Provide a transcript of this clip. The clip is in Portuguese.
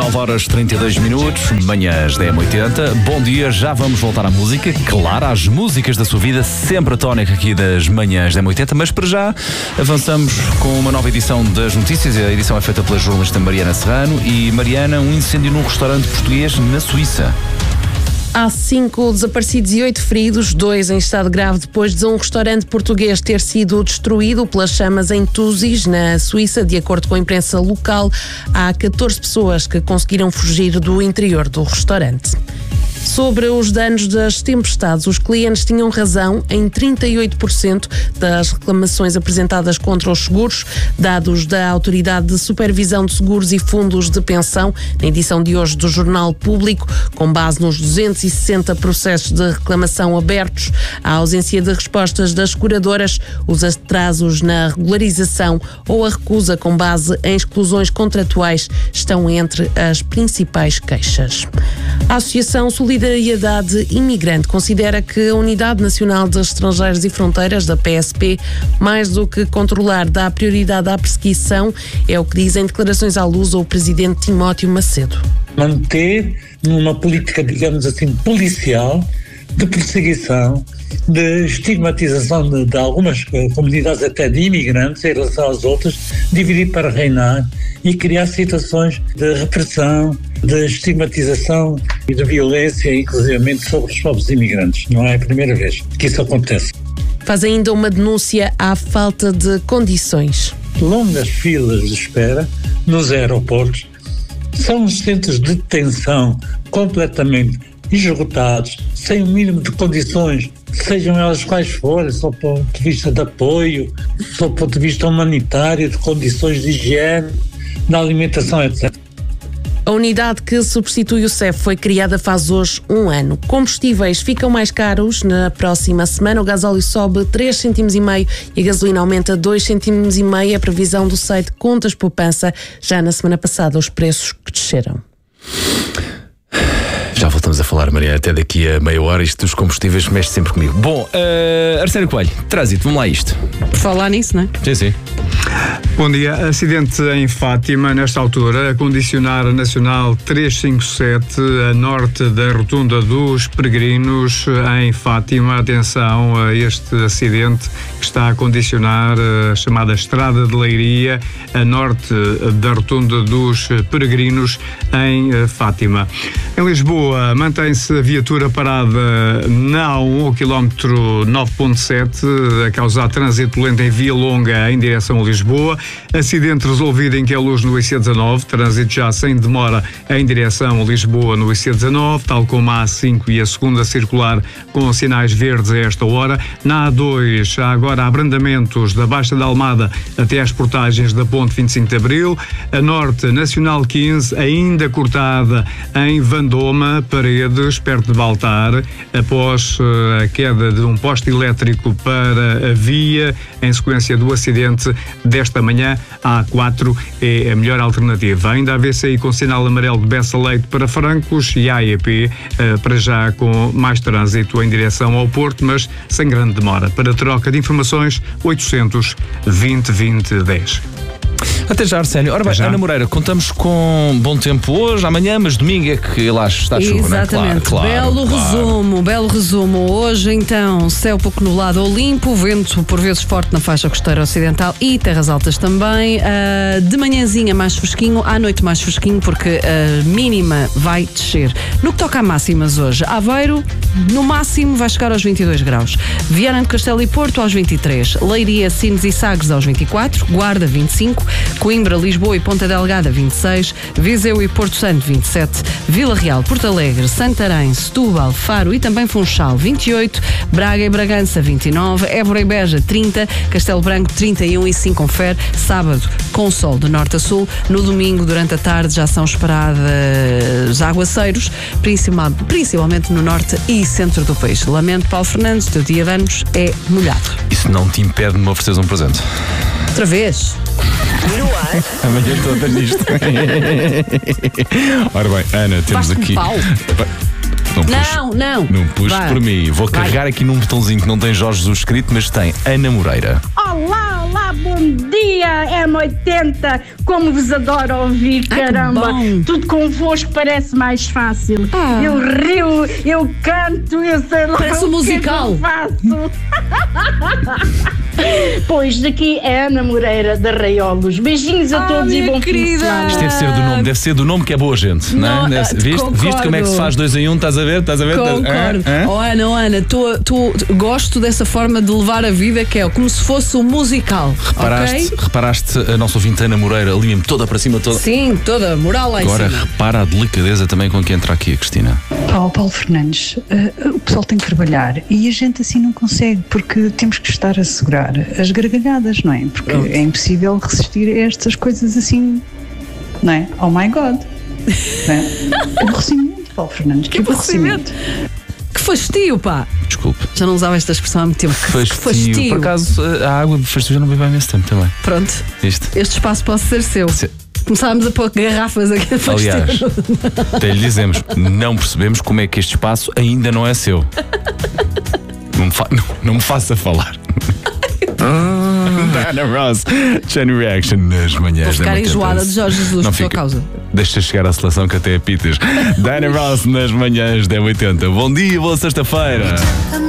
9h32, manhãs 10h80. Bom dia, já vamos voltar à música. Claro, às músicas da sua vida, sempre a tónica aqui das manhãs 10h80. Mas para já, avançamos com uma nova edição das notícias. A edição é feita pela jornalista Mariana Serrano. E Mariana, um incêndio num restaurante português na Suíça. Há 5 desaparecidos e 8 feridos, 2 em estado grave depois de um restaurante português ter sido destruído pelas chamas em Tuzis, na Suíça. De acordo com a imprensa local, há 14 pessoas que conseguiram fugir do interior do restaurante. Sobre os danos das tempestades, os clientes tinham razão em 38% das reclamações apresentadas contra os seguros, dados da Autoridade de Supervisão de Seguros e Fundos de Pensão, na edição de hoje do Jornal Público, com base nos 260 processos de reclamação abertos, a ausência de respostas das seguradoras, os atrasos na regularização ou a recusa com base em exclusões contratuais estão entre as principais queixas. A Associação Solidariedade Imigrante considera que a Unidade Nacional de Estrangeiros e Fronteiras, da PSP, mais do que controlar, dá prioridade à perseguição, é o que diz em declarações à Luz o presidente Timóteo Macedo. Manter numa política, digamos assim, policial, de perseguição, de estigmatização de algumas comunidades, até de imigrantes, em relação às outras, dividir para reinar e criar situações de repressão, de estigmatização e de violência, inclusivamente sobre os povos imigrantes. Não é a primeira vez que isso acontece. Faz ainda uma denúncia à falta de condições. Longas filas de espera nos aeroportos, são os centros de detenção completamente esgotados, sem o mínimo de condições, sejam elas quais forem, só do ponto de vista de apoio, só do ponto de vista humanitário, de condições de higiene, da alimentação, etc. A unidade que substitui o CEF foi criada faz hoje um ano. Combustíveis ficam mais caros na próxima semana. O gasóleo sobe 3,5 cêntimos e a gasolina aumenta 2,5 cêntimos. A previsão do site Contas Poupança. Já na semana passada, os preços que desceram. Já voltamos a falar, Maria, até daqui a meia hora. Isto dos combustíveis mexe sempre comigo. Bom, Arsénio Coelho, trânsito, vamos lá a isto. Por falar nisso, não é? Sim, sim. Bom dia. Acidente em Fátima, nesta altura, a condicionar a Nacional 357 a norte da Rotunda dos Peregrinos, em Fátima. Atenção a este acidente que está a condicionar a chamada Estrada de Leiria, a norte da Rotunda dos Peregrinos, em Fátima. Em Lisboa, mantém-se a viatura parada na A1, ao quilómetro 9.7, a causar trânsito lento em Via Longa, em direção a Lisboa. Acidente resolvido em Queluz, no IC19, trânsito já sem demora em direção a Lisboa, no IC19, tal como a A5 e a segunda circular com sinais verdes a esta hora. Na A2, há agora abrandamentos da Baixa da Almada até às portagens da Ponte 25 de Abril. A norte, Nacional 15, ainda cortada em Vandoma, Paredes, perto de Baltar, após a queda de um poste elétrico para a via, em sequência do acidente desta manhã. A A4 é a melhor alternativa. Ainda a VCI com sinal amarelo de Bessa Leite para Francos e a AEP para já com mais trânsito em direção ao Porto, mas sem grande demora. Para troca de informações, 800 20 20 10. Até já, Arsénio. Ora bem, Ana Moreira, contamos com bom tempo hoje, amanhã, mas domingo é que lá está a chuva, exatamente, não é? Claro, belo resumo. Hoje, então, céu pouco nublado ou limpo, vento por vezes forte na faixa costeira ocidental e terras altas também. De manhãzinha mais fresquinho, à noite mais fresquinho, porque a mínima vai descer. No que toca a máximas hoje, Aveiro, no máximo, vai chegar aos 22 graus. Viana do Castelo e Porto, aos 23. Leiria, Sines e Sagres, aos 24. Guarda, 25. Coimbra, Lisboa e Ponta Delgada, 26, Viseu e Porto Santo, 27, Vila Real, Porto Alegre, Santarém, Setúbal, Faro e também Funchal, 28, Braga e Bragança, 29, Évora e Beja, 30, Castelo Branco, 31 e 5 confere, sábado com sol de norte a sul, no domingo durante a tarde já são esperados aguaceiros, principalmente no norte e centro do país. Lamento, Paulo Fernandes, o teu dia de anos é molhado. Isso não te impede de me ofereceres um presente? Outra vez? Amanhã estou a ter nisto. Ora bem, Ana, temos aqui. Não puxes por mim. Vou carregar aqui num botãozinho que não tem Jorge Jesus escrito, mas tem Ana Moreira. Olá, bom dia, M80. Como vos adoro ouvir, caramba. Tudo convosco parece mais fácil. Eu rio, eu canto, eu sei lá. Parece um musical. Que eu faço. Pois, daqui é Ana Moreira da Raiolos. Beijinhos a todos e bom fim de semana. Isto deve ser do nome que é boa gente, não é? Viste como é que se faz 2 em 1? Estás a ver? Concordo. Ana, gosto dessa forma de levar a vida, que é como se fosse um musical. Reparaste a nossa ouvinte Ana Moreira, ali toda para cima, toda. Sim, toda moral lá em cima. Agora repara a delicadeza também com que entra aqui a Cristina. Paulo Fernandes, o pessoal tem que trabalhar e a gente assim não consegue, porque temos que estar a segurar as gargalhadas, não é? Porque é impossível resistir a estas coisas assim, não é? Oh my God! Não é? Aborrecimento, Paulo Fernandes, que aborrecimento! Que fastio, pá! Desculpe. Já não usava esta expressão há muito tempo. Que fastio. Por acaso, a água de fastio já não bebe há imenso tempo também. Pronto. Este espaço pode ser seu. Começámos a pôr garrafas aqui a fastio. Aliás, até lhe dizemos, não percebemos como é que este espaço ainda não é seu. Não me faça falar. Diana Ross, Chain Reaction nas manhãs. Vou ficar enjoada de Jorge Jesus por sua causa. Deixa chegar a seleção que até é pitas. Diana Ross nas manhãs da 80. Bom dia, boa sexta-feira.